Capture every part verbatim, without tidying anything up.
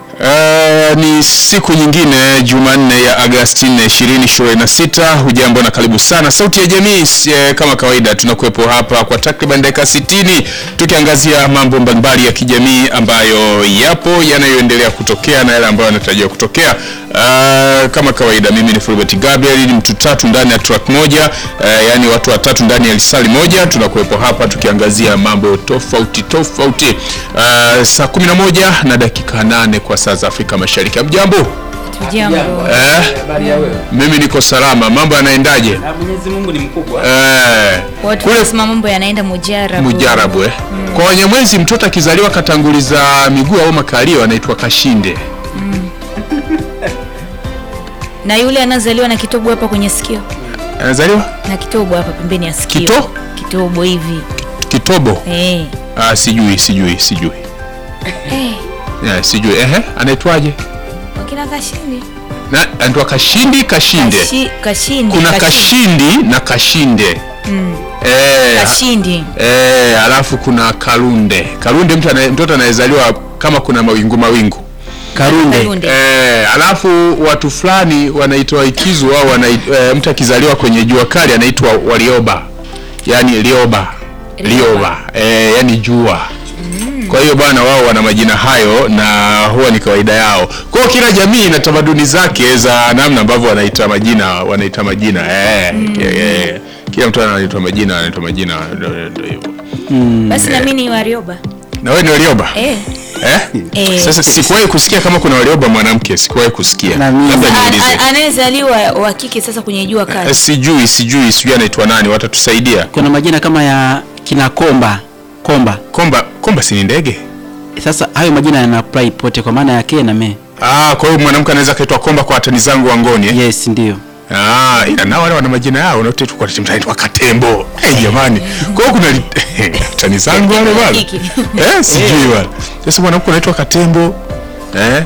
Uh, ni siku nyingine Jumanne ya Agosti ishirini ishirini na sita. Hujambo na karibu sana Sauti ya Jamii. Eh, kama kawaida tunakuepo hapa kwa takriban dakika sitini tukiangazia mambo mbalimbali ya kijamii ambayo yapo yanayoendelea kutokea na yale ambayo yanatarajiwa kutokea. Uh, kama kawaida mimi ni Fulbert Gabriel, ni mtu tatu ndani ya track moja, uh, yani watu watatu ndani ya lisali moja. Tunakuepo hapa tukiangazia mambo tofauti tofauti. Uh, saa kumi na moja na dakika nane kwa saa za Afrika Mashariki. Mjambo? Jambo. Eh? Habari ya wewe? Mimi niko salama. Mambo yanaendaje? Mwenyezi Mungu ni mkubwa. Eh. Watu wanasema mambo yanaenda mujarabu. Mujarabu eh. Mm. Kwa Wanyamwezi mtoto akizaliwa katanguliza miguu au makalio anaitwa kashinde. Mm. Na yule anazaliwa na kitobo hapa kwenye sikio. Anazaliwa? Na kitobo hapa pembeni ya sikio. Kito? Kitobo hivi. Kitobo? Eh. Ah, sijui, sijui, sijui. Eh. Yeah, sijui. Ehe, anaitwaje? Wakina Kashindi. Na anaitwa Kashindi, Kashinde. Kashi, kashindi. Kuna Kashindi, kashindi na Kashinde. Mm. Eh. Kashindi. Eh, alafu kuna Karunde. Karunde mtu anaye, mtoto anayezaliwa kama kuna mawingu mawingu. Karunde. Karunde. Eh, alafu watu fulani wanaitwa ikizu au wanaitwa e, mtu akizaliwa kwenye jua kali anaitwa walioba. Yaani lioba. Lioba. Eh, yani jua. Mm. Kwa hiyo bwana wao wana majina hayo na huwa ni kawaida yao. Kwa hiyo kila jamii ina tamaduni zake za namna ambavyo wanaita majina, wanaita majina. Eh, mm. eh, eh. Kila mtu anaitwa majina, anaitwa majina ndio hivyo. Mm. Basi na mimi ni Warioba. Na wewe ni Warioba? Eh. Eh? Eh? Sasa sikuwahi kusikia kama kuna Warioba mwanamke, sikuwahi kusikia. Labda niulize. Anayezaliwa wa kike sasa kwenye jua kali. Eh, sijui, sijui, sijui anaitwa nani, watatusaidia. Kuna majina kama ya kina Komba. Komba. Komba, Komba si ni ndege? Sasa hayo majina yana apply pote kwa maana yake na me. Ah, kwa hiyo mwanamke anaweza kaitwa Komba kwa watani zangu wangoni eh? Yes, ndio. Ah, ila nao wale wana majina yao na wote kwa timu inaitwa Katembo. Eh, hey, jamani. Kwa hiyo kuna watani zangu wale bwana. Eh, sijui bwana. Sasa mwanamke anaitwa Katembo. Eh?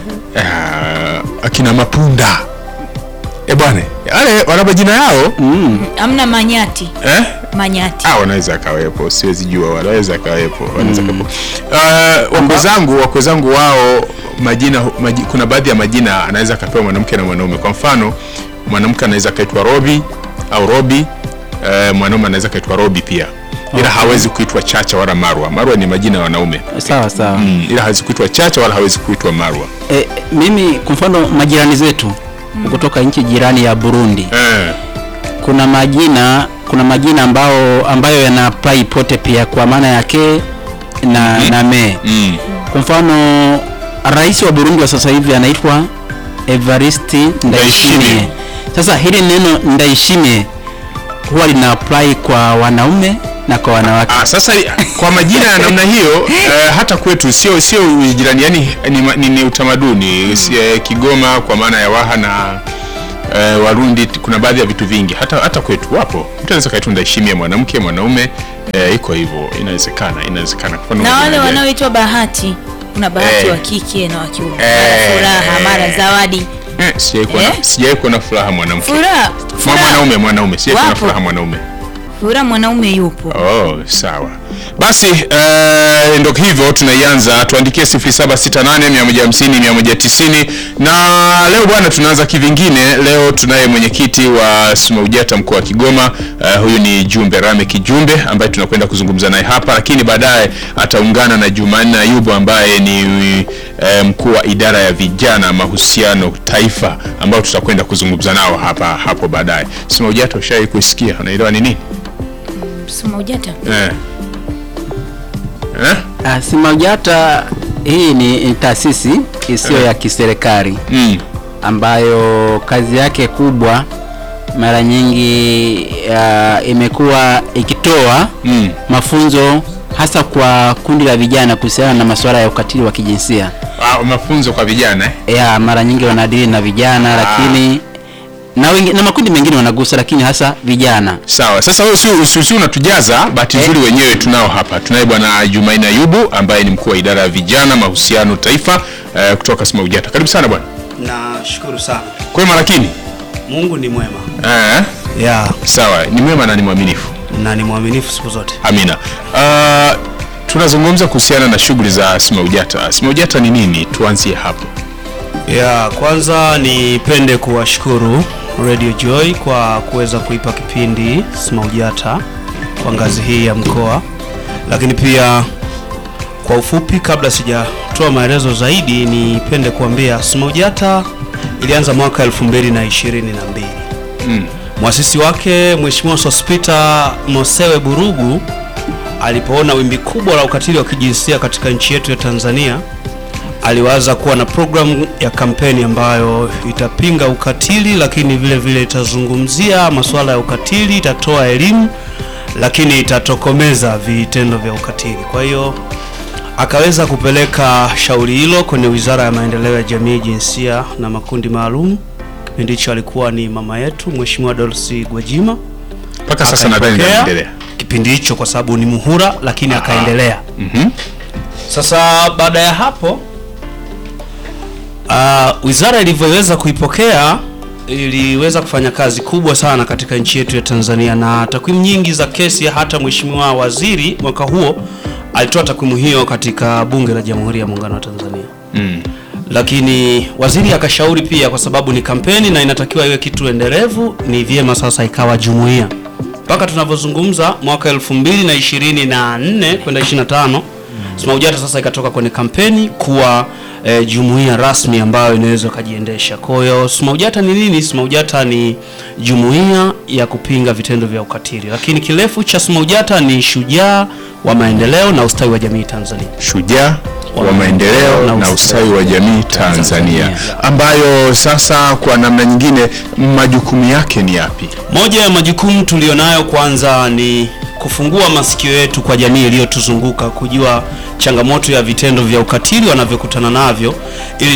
Ah, akina Mapunda. Eh bwana, wale wana majina yao. Mm. Amna Manyati. Eh? Manyati. Ah, wanaweza kawepo, siwezi jua, wanaweza kawepo, wanaweza kawepo. Uh, wakwe zangu, wakwe zangu wao majina, maji, kuna baadhi ya majina anaweza kapewa mwanamke na mwanaume. Kwa mfano, mwanamke anaweza kaitwa Robi au Robi, uh, mwanaume anaweza kaitwa Robi pia. Ila okay, hawezi kuitwa Chacha wala Marwa. Marwa ni majina ya wanaume. Sawa sawa. Mm, ila hawezi kuitwa Chacha wala hawezi kuitwa Marwa. Eh, mimi kwa mfano majirani zetu mm, kutoka nchi jirani ya Burundi. Eh. Kuna majina kuna majina ambao ambayo yana apply pote pia kwa maana yake na mm, na me. Mm. Kwa mfano rais wa Burundi wa sasa hivi anaitwa Evariste Ndayishimiye. Sasa hili neno Ndayishimiye huwa lina apply kwa wanaume na kwa wanawake. Ah, sasa kwa majina ya namna hiyo eh, hata kwetu sio sio jirani, yani ni, ni, ni utamaduni eh, Kigoma kwa maana ya Waha na eh, Warundi kuna baadhi ya vitu vingi. Hata hata kwetu wapo. Mtu anaweza kaitwa Ndayishimiye mwanamke, mwanaume, eh, iko hivyo, inawezekana, inawezekana. Na wale wanaoitwa Bahati, kuna Bahati eh, wa kike na wa kiume. Eh, Furaha, mara Zawadi. Eh, sijai kuona eh? sijai kuona Furaha mwanamke. Furaha, mwanaume, mwanaume, sijai kuona Furaha mwanaume. Furaha mwanaume yupo. Oh, sawa. Basi uh, ndio hivyo tunaianza. Tuandikie sifuri saba sita nane mia moja hamsini mia moja tisini. Na leo bwana tunaanza kivingine. Leo tunaye mwenyekiti wa SMAUJATA mkoa wa Kigoma. Uh, huyu ni Jumbe Rame Kijumbe ambaye tunakwenda kuzungumza naye hapa, lakini baadaye ataungana na Jumanne Ayubu ambaye ni uh, mkuu wa idara ya vijana mahusiano taifa, ambao tutakwenda kuzungumza nao hapa hapo baadaye. SMAUJATA ushawahi kusikia? Unaelewa ni nini? SMAUJATA? Eh. Eh? Ah, SMAUJATA hii ni taasisi isiyo eh, ya kiserikali mm, ambayo kazi yake kubwa mara nyingi uh, imekuwa ikitoa mm, mafunzo hasa kwa kundi la vijana kuhusiana na masuala ya ukatili wa kijinsia. Ah, mafunzo kwa vijana eh? Ya, mara nyingi wanadili na vijana. Ah, lakini na wengi, na makundi mengine wanagusa, lakini hasa vijana. Sawa. Sasa wewe si si unatujaza, bahati nzuri eh, wenyewe tunao hapa. Tunaye bwana Jumanne Ayubu ambaye ni mkuu wa idara ya vijana mahusiano taifa uh, kutoka SMAUJATA. Karibu sana bwana. Nashukuru sana. Kwema lakini Mungu ni mwema. Eh? Yeah. Sawa, ni mwema na ni mwaminifu. Na ni mwaminifu siku zote. Amina. Uh, tunazungumza kuhusiana na shughuli za SMAUJATA. SMAUJATA ni nini? Tuanzie hapo. Ya, kwanza nipende kuwashukuru Radio Joy kwa kuweza kuipa kipindi SMAUJATA kwa ngazi hii ya mkoa. Lakini pia kwa ufupi, kabla sijatoa maelezo zaidi, nipende kuambia SMAUJATA ilianza mwaka elfu mbili na ishirini na mbili. Mm. Mwasisi wake Mheshimiwa Sospeter Mosewe Burugu alipoona wimbi kubwa la ukatili wa kijinsia katika nchi yetu ya Tanzania, aliwaza kuwa na programu ya kampeni ambayo itapinga ukatili, lakini vile vile itazungumzia masuala ya ukatili, itatoa elimu, lakini itatokomeza vitendo vya ukatili. Kwa hiyo akaweza kupeleka shauri hilo kwenye Wizara ya Maendeleo ya Jamii, Jinsia na Makundi Maalum. Kipindi hicho alikuwa ni mama yetu Mheshimiwa Dorothy Gwajima. Mpaka sasa nadhani inaendelea kipindi hicho kwa sababu ni muhula, lakini Aha. akaendelea. Mhm. Sasa baada ya hapo uh, wizara ilivyoweza kuipokea, iliweza kufanya kazi kubwa sana katika nchi yetu ya Tanzania, na takwimu nyingi za kesi, hata Mheshimiwa Waziri mwaka huo alitoa takwimu hiyo katika Bunge la Jamhuri ya Muungano wa Tanzania. Mm. Lakini waziri akashauri pia, kwa sababu ni kampeni na inatakiwa iwe kitu endelevu, ni vyema sasa ikawa jumuiya. Mpaka tunavyozungumza mwaka elfu mbili na ishirini na nne kwenda ishirini na tano, SMAUJATA sasa ikatoka kwenye kampeni kuwa e, jumuiya rasmi ambayo inaweza kujiendesha. Kwa hiyo SMAUJATA ni nini? SMAUJATA ni jumuiya ya kupinga vitendo vya ukatili. Lakini kirefu cha SMAUJATA ni Shujaa wa Maendeleo na Ustawi wa Jamii Tanzania. Shujaa wa Maendeleo na, na Ustawi wa Jamii Tanzania, ambayo sasa kwa namna nyingine majukumu yake ni yapi? Moja ya majukumu tulionayo kwanza ni kufungua masikio yetu kwa jamii iliyotuzunguka, kujua changamoto ya vitendo vya ukatili wanavyokutana navyo, ili